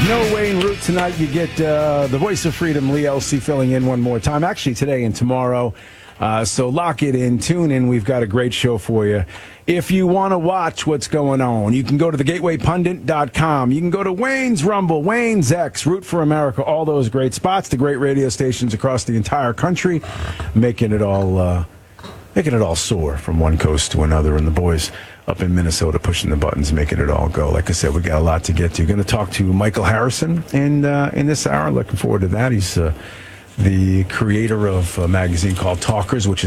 No Wayne Root tonight. You get the voice of freedom, Lee Elsey, filling in one more time. Actually, today and tomorrow. So lock it in, tune in. We've got a great show for you. If you want to watch what's going on, you can go to thegatewaypundit.com. You can go to Wayne's Rumble, Wayne's X, Root for America, all those great spots, the great radio stations across the entire country, making it all soar from one coast to another, and the boys up in Minnesota pushing the buttons, making it all go. Like I said, we got a lot to get to. Going to talk to Michael Harrison in this hour. Looking forward to that. He's the creator of a magazine called Talkers, which is